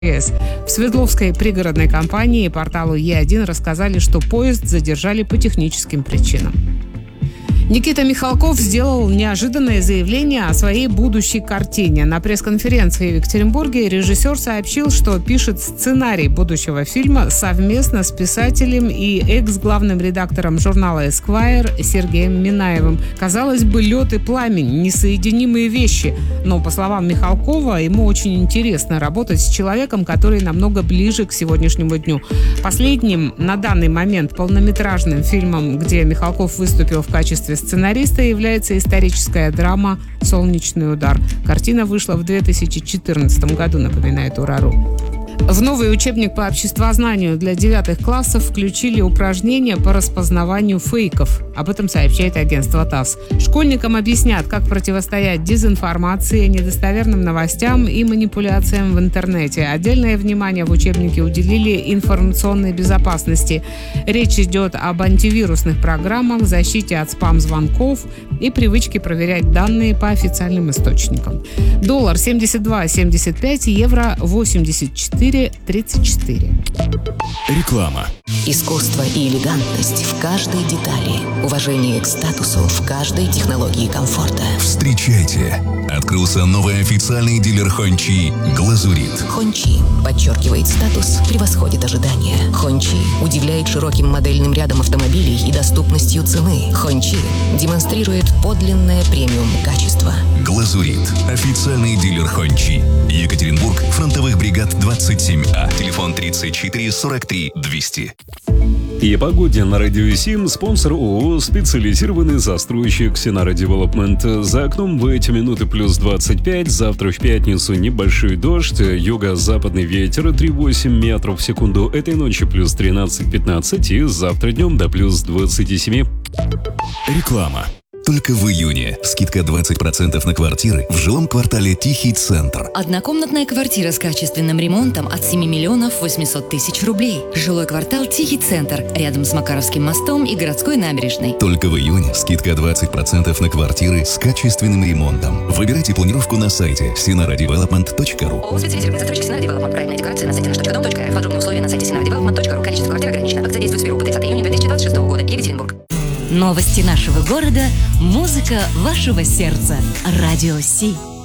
В Свердловской пригородной компании порталу Е1 рассказали, что поезд задержали по техническим причинам. Никита Михалков сделал неожиданное заявление о своей будущей картине. На пресс-конференции в Екатеринбурге режиссер сообщил, что пишет сценарий будущего фильма совместно с писателем и экс-главным редактором журнала Esquire Сергеем Минаевым. Казалось бы, лед и пламень – несоединимые вещи. Но, по словам Михалкова, ему очень интересно работать с человеком, который намного ближе к сегодняшнему дню. Последним на данный момент полнометражным фильмом, где Михалков выступил в качестве сценариста, является историческая драма «Солнечный удар». Картина вышла в 2014 году, напоминает Урару. В новый учебник по обществознанию для 9 классов включили упражнения по распознаванию фейков. Об этом сообщает агентство ТАСС. Школьникам объяснят, как противостоять дезинформации, недостоверным новостям и манипуляциям в интернете. Отдельное внимание в учебнике уделили информационной безопасности. Речь идет об антивирусных программах, защите от спам-звонков и привычке проверять данные по официальным источникам. Доллар 72.75, евро 84.34. Реклама. Искусство и элегантность в каждой детали. Уважение к статусу в каждой технологии комфорта. Встречайте! Открылся новый официальный дилер Хончи «Глазурит». Хончи подчеркивает статус, превосходит ожидания. Хончи удивляет широким модельным рядом автомобилей и доступностью цены. Хончи демонстрирует подлинное премиум-качество. «Глазурит» – официальный дилер Хончи. Екатеринбург, фронтовых бригад 27А. Телефон 34 43 200. И о погоде на Радио 7. Спонсор ООО «Специализированный застройщик Синара Девелопмент». За окном в эти минуты плюс 25. Завтра в пятницу небольшой дождь. Юго-западный ветер 3,8 метров в секунду. Этой ночью плюс 13-15. И завтра днем до плюс 27. Реклама. Только в июне скидка 20% на квартиры в жилом квартале «Тихий центр». Однокомнатная квартира с качественным ремонтом от 7 миллионов 800 тысяч рублей. Жилой квартал «Тихий центр» рядом с Макаровским мостом и городской набережной. Только в июне скидка 20% на квартиры с качественным ремонтом. Выбирайте планировку на сайте sinaradevelopment.ru. ООО «Специализированный застройщик Синара Девелопмент». Проектная декорация на сайте nаш.дом.рф. Подробные условия на сайте sinaradevelopment.ru. Количество квартир ограничено. Акция действует с 1 по 30 июня 2026 года. Екатеринбург. Новости нашего города. Музыка вашего сердца. Радио Си.